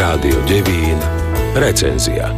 Rádio Devín, recenzia.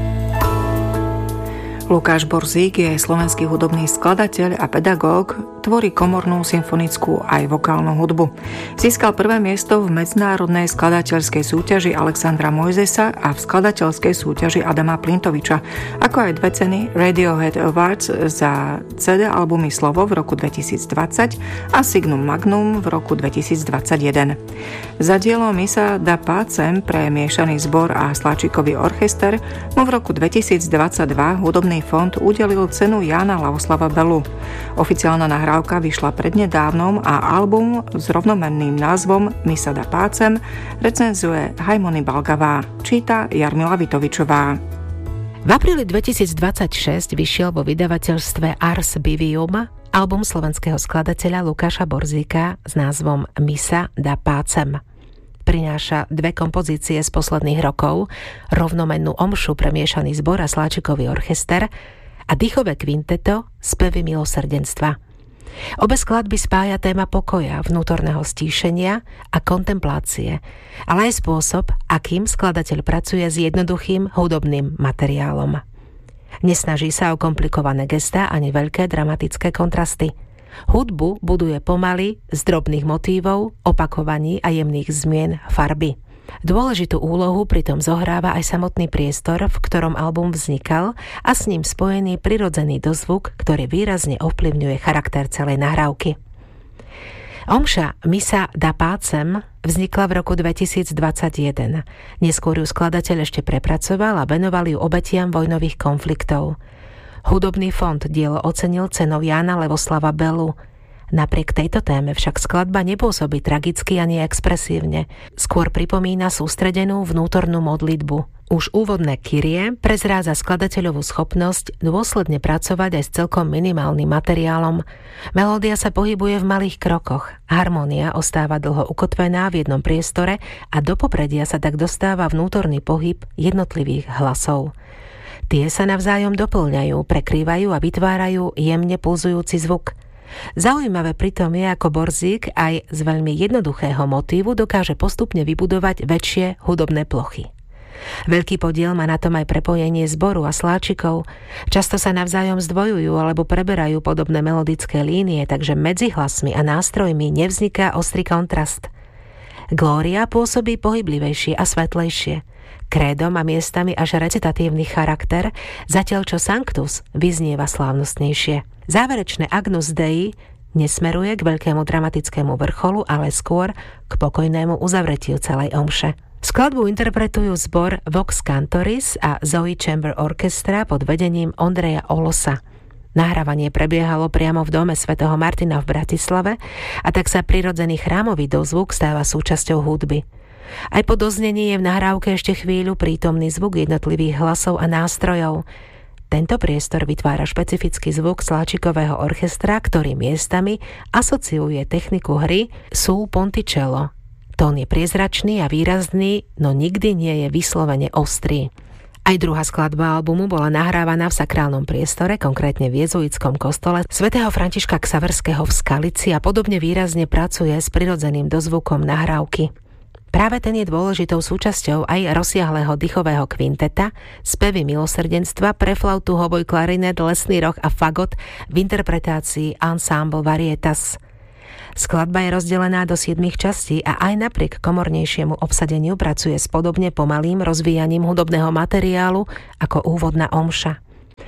Lukáš Borzík je slovenský hudobný skladateľ a pedagóg, tvorí komornú, symfonickú aj vokálnu hudbu. Získal prvé miesto v medzinárodnej skladateľskej súťaži Alexandra Mojzesa a v skladateľskej súťaži Adama Plintoviča, ako aj 2 ceny Radiohead Awards za CD albumy Slovo v roku 2020 a Signum Magnum v roku 2021. Za dielo Misa da Pacem pre miešaný zbor a Sláčikový orchester mu v roku 2022 hudobný fond udelil cenu Jána Lavoslava Bellu. Oficiálna nahrávka vyšla prednedávnom a album s rovnomenným názvom Misa da Pacem recenzuje Hajmony Balgavá, číta Jarmila Vitovičová. V apríli 2026 vyšiel vo vydavateľstve Ars Bivium album slovenského skladateľa Lukáša Borzíka s názvom Misa da Pacem. Prináša 2 kompozície z posledných rokov, rovnomennú omšu pre miešaný zbor a Sláčikový orchester a dýchové kvinteto Spevy milosrdenstva. Obe skladby spája téma pokoja, vnútorného stíšenia a kontemplácie, ale aj spôsob, akým skladateľ pracuje s jednoduchým hudobným materiálom. Nesnaží sa o komplikované gestá ani veľké dramatické kontrasty. Hudbu buduje pomaly, z drobných motívov, opakovaní a jemných zmien farby. Dôležitú úlohu pritom zohráva aj samotný priestor, v ktorom album vznikal a s ním spojený prirodzený dozvuk, ktorý výrazne ovplyvňuje charakter celej nahrávky. Omša Misa da Pacem vznikla v roku 2021. Neskôr ju skladateľ ešte prepracoval a venoval ju obetiam vojnových konfliktov. Hudobný fond dielo ocenil cenou Jána Lavoslava Bellu. Napriek tejto téme však skladba nepôsobí tragicky ani expresívne. Skôr pripomína sústredenú vnútornú modlitbu. Už úvodné kyrie prezrádza skladateľovú schopnosť dôsledne pracovať aj s celkom minimálnym materiálom. Melódia sa pohybuje v malých krokoch. Harmónia ostáva dlho ukotvená v jednom priestore a do popredia sa tak dostáva vnútorný pohyb jednotlivých hlasov. Tie sa navzájom doplňajú, prekrývajú a vytvárajú jemne pulzujúci zvuk. Zaujímavé pritom je, ako Borzík aj z veľmi jednoduchého motívu dokáže postupne vybudovať väčšie hudobné plochy. Veľký podiel má na tom aj prepojenie zboru a Sláčikov. Často sa navzájom zdvojujú alebo preberajú podobné melodické línie, takže medzi hlasmi a nástrojmi nevzniká ostrý kontrast. Glória pôsobí pohyblivejšie a svetlejšie. Krédo má miestami až recitatívny charakter, zatiaľ čo Sanctus vyznieva slávnostnejšie. Záverečné Agnus Dei nesmeruje k veľkému dramatickému vrcholu, ale skôr k pokojnému uzavretiu celej omše. Skladbu interpretujú zbor Vox Cantoris a Zoe Chamber Orchestra pod vedením Ondreja Olosa. Nahrávanie prebiehalo priamo v dome svätého Martina v Bratislave a tak sa prirodzený chrámový dozvuk stáva súčasťou hudby. Aj po doznení je v nahrávke ešte chvíľu prítomný zvuk jednotlivých hlasov a nástrojov. Tento priestor vytvára špecifický zvuk Sláčikového orchestra, ktorý miestami asociuje techniku hry sul ponticello. Tón je priezračný a výrazný, no nikdy nie je vyslovene ostrý. Aj druhá skladba albumu bola nahrávaná v sakrálnom priestore, konkrétne v jezuitskom kostole svätého Františka Xaverského v Skalici a podobne výrazne pracuje s prirodzeným dozvukom nahrávky. Práve ten je dôležitou súčasťou aj rozsiahleho dýchového kvinteta, Spevy milosrdenstva pre flautu, hoboj, klarinet, lesný roh a fagot v interpretácii Ensemble Varietas. Skladba je rozdelená do 7 častí a aj napriek komornejšiemu obsadeniu pracuje s podobne pomalým rozvíjaním hudobného materiálu ako úvodná omša.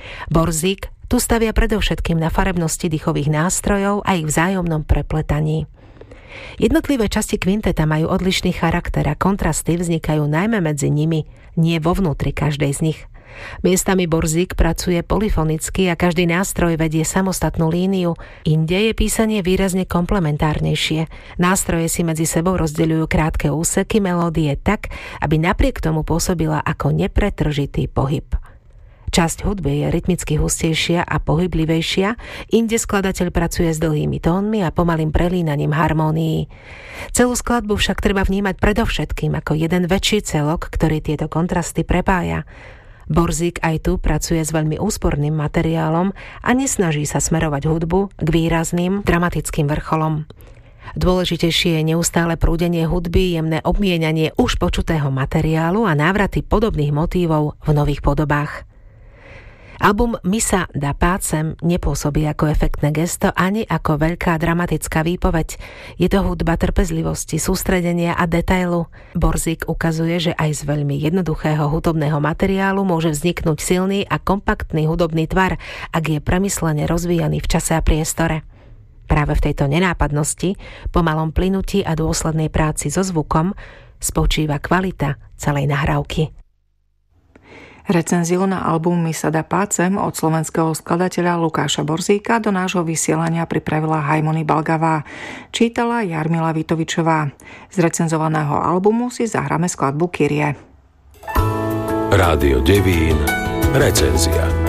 Borzík tu stavia predovšetkým na farebnosti dýchových nástrojov a ich vzájomnom prepletaní. Jednotlivé časti kvinteta majú odlišný charakter a kontrasty vznikajú najmä medzi nimi, nie vo vnútri každej z nich. Miestami Borzík pracuje polyfonicky a každý nástroj vedie samostatnú líniu. Inde je písanie výrazne komplementárnejšie. Nástroje si medzi sebou rozdeľujú krátke úseky melódie tak, aby napriek tomu pôsobila ako nepretržitý pohyb. Časť hudby je rytmicky hustejšia a pohyblivejšia, inde skladateľ pracuje s dlhými tónmi a pomalým prelínaním harmónií. Celú skladbu však treba vnímať predovšetkým ako jeden väčší celok, ktorý tieto kontrasty prepája. Borzík aj tu pracuje s veľmi úsporným materiálom a nesnaží sa smerovať hudbu k výrazným dramatickým vrcholom. Dôležitejšie je neustále prúdenie hudby, jemné obmienanie už počutého materiálu a návraty podobných motívov v nových podobách. Album Misa da Pacem nepôsobí ako efektné gesto ani ako veľká dramatická výpoveď. Je to hudba trpezlivosti, sústredenia a detailu. Borzík ukazuje, že aj z veľmi jednoduchého hudobného materiálu môže vzniknúť silný a kompaktný hudobný tvar, ak je premyslene rozvíjaný v čase a priestore. Práve v tejto nenápadnosti, pomalom plynutí a dôslednej práci so zvukom spočíva kvalita celej nahrávky. Recenziu na album Misa da Pacem od slovenského skladateľa Lukáša Borzíka do nášho vysielania pripravila Hajmony Balgavá. Čítala Jarmila Vitovičová. Z recenzovaného albumu si zahráme skladbu Kyrie. Rádio Devín. Recenzia.